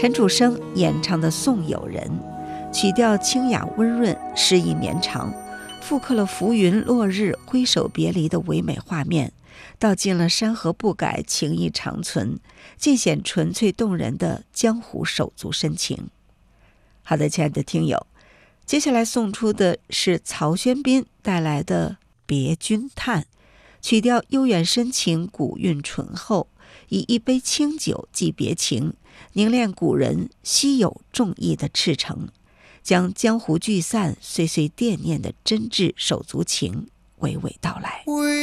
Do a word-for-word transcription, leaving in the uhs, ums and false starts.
陈楚生演唱的《送友人》，曲调清雅温润，诗意绵长，复刻了浮云落日挥手别离的唯美画面，道尽了山河不改情谊长存，尽显纯粹动人的江湖手足深情。好的，亲爱的听友，接下来送出的是曹轩宾带来的《别君叹》，曲调悠远深情，古韵醇厚，以一杯清酒寄别情，凝练古人稀有重义的赤诚，将江湖聚散岁岁惦念的真挚手足情娓娓道来。